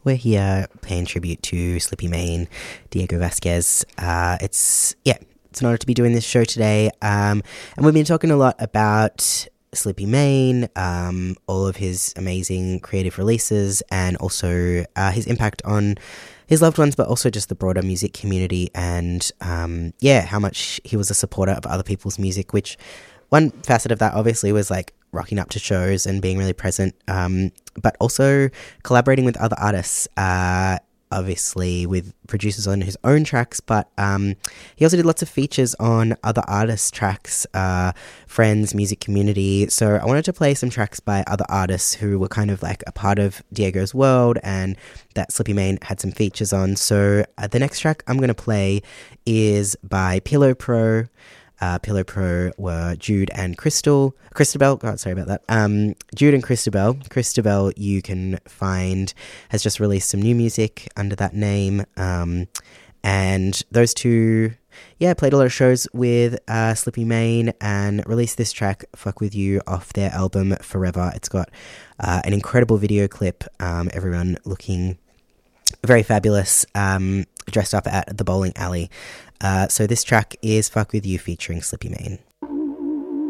We're here paying tribute to Slippy Mayne, Diego Vasquez. It's an honor to be doing this show today. And we've been talking a lot about Slippy Mayne, all of his amazing creative releases, and also his impact on his loved ones, but also just the broader music community, and how much he was a supporter of other people's music, which one facet of that obviously was like rocking up to shows and being really present, but also collaborating with other artists, obviously with producers on his own tracks, but he also did lots of features on other artists' tracks, friends, music community. So I wanted to play some tracks by other artists who were kind of like a part of Diego's world and that Slippy Mayne had some features on. So the next track I'm going to play is by Pillow Pro. Pillow Pro were Jude and Christabel. Sorry about that. Jude and Christabel. Christabel, you can find, has just released some new music under that name. And those two, played a lot of shows with Slippy Mayne and released this track, Fuck With You, off their album Forever. It's got an incredible video clip, everyone looking very fabulous, dressed up at the bowling alley. So this track is Fuck With You featuring Slippy Mayne.